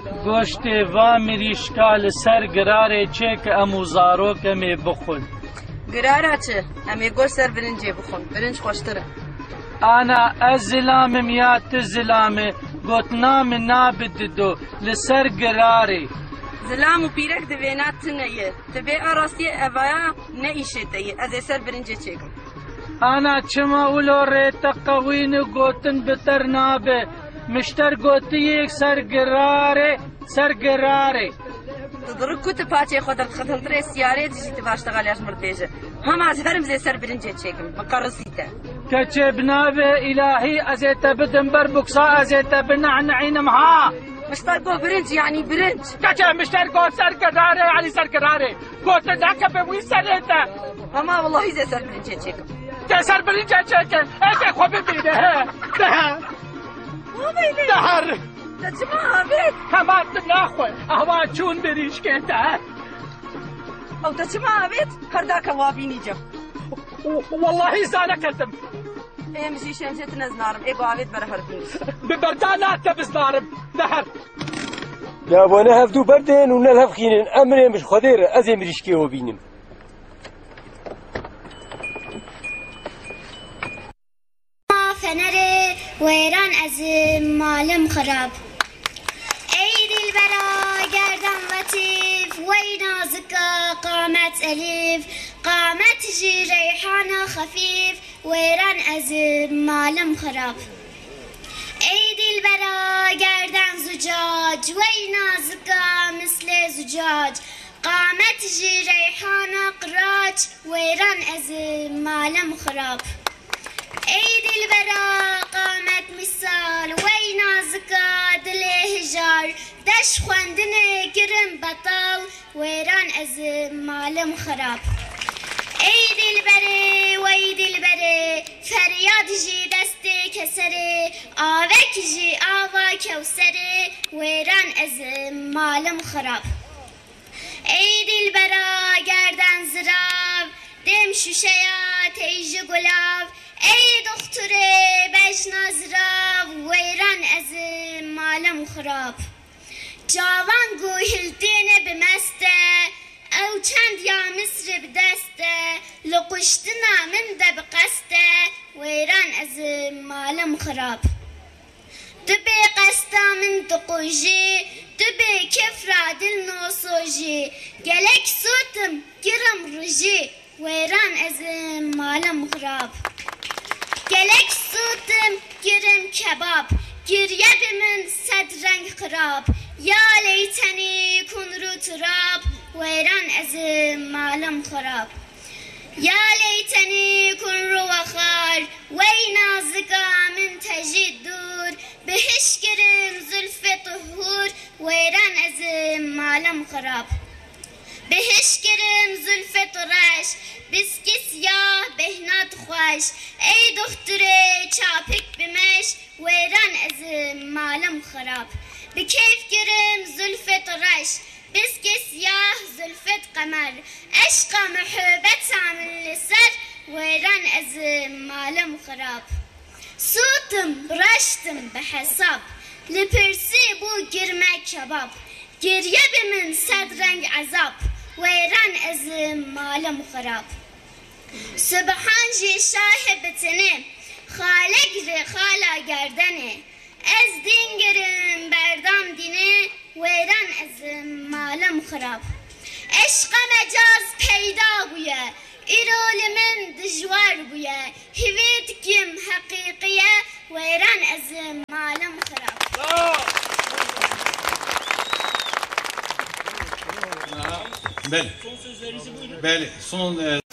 گوشتی و مریشکا لسر گراره چه که امو زاروکه می بخون. گراره چه؟ امی گوش سر برنجی بخون، برنج خوشتره. انا از زلامم یا تزلامه گوتنام نابددو لسر گراره. زلام و پیرک دوینات تنیه، تبی آراستی اوایا نیشه تیه، از سر برنجی چکم. انا چما اولو ریتا قوین گوتن بتر نابه مشتر گوتی یک سر گراره. تدرك كنت باتشي خدت خدمتري سيارة تجي تباشتغل ياش مرتجة هم عزهرم زي سر برنجة تشيكم بقرصيته كتشي بنابه إلهي أزيت بدنبر بكسا أزيت بنعنعين مها مشتركو برنج يعني برنج كتشي مشتركو سر قراري يعني سر قراري قلت ذاك بوي سريته هما والله زي سر برنجة تشيكم سر برنجة تشيكم ايش خو ببينه دهر تجمع بيت همات ناخوي اهوا چون بريش كده او تجمع بيت هرداك وابيني جا والله زانا كلتم ايه مشي شنجت نزنارم ايه قاعد برهر بينس ببردانات تبزنارم دهر يا وانا هفدو بردين ونلهف خينن امري مش خدير ازي مريشكي وبينم فنره ويران از مالم خراب ای دلبرا گردن لطیف وی نازکا قامت الیف قامت جی ریحان خفیف ویران از مالم خراب ای دلبرا گردن زجاج وی نازکا مثل زجاج قامت جی ریحان قراج ویران از مالم خراب ای دلبرا قامت مثال وی نازکا دل هجار دش خواندن گرم بطال ویران از مالم خراب ای دلبره وی دلبره فریاد جی دست کسره آوک جی آوا کوسره ویران از مالم خراب ای دلبرا گردن زراو دم شوشیا تیج گلاو ای دختره بجنازراو ویران از مالم خراب جوان گوهلتین بمسته او چند یا مصر بدسته لقشتنا من ده بقسته ویران از مالم خراب دبی قستا من دقوجی دبی کفرا دل نوسوجی گلک سوتم گرم رجی ویران از مالم خراب گلک سوتم گرم کباب گریه من صد رنگ خراب یا لیتنی کن رو تراب ویران از مالم خراب یا لیتنی کن رو وخار وی نازکا من تجید دور بهش گرم زلف طهور ویران از مالم خراب بهش گرم زلف طرش بسکی سیاه بهنات خوش ای دختره چاپک بمش ویران از مالم خراب بکیف گرم زلف طرش بسکی سیاه زلفت قمر عشق محبت عامل لسر ویران از مالم خراب صوتم رشتم بحساب لپرسی بو گرمه کباب گریه به من صد رنگ عذاب ویران از مالم خراب سبحان جی شاه بتنه خالق ر خالا گردنه از دین گرم بردام دینه ویران از مالم خراب عشق مجاز پیدا بویه ایرول من دجوار بویه هویت کم حقیقیه ویران از مالم خراب بله. بله. son